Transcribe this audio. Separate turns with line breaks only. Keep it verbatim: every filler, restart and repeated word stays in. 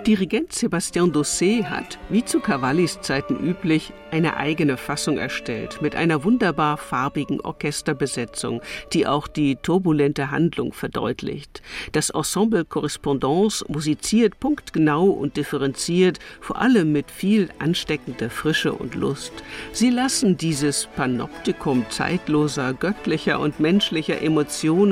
Dirigent Sébastien Dossé hat, wie zu Cavallis Zeiten üblich, eine eigene Fassung erstellt, mit einer wunderbar farbigen Orchesterbesetzung, die auch die turbulente Handlung verdeutlicht. Das Ensemble Correspondance musiziert punktgenau und differenziert, vor allem mit viel ansteckender Frische und Lust. Sie lassen dieses Panoptikum zeitloser, göttlicher und menschlicher Emotionen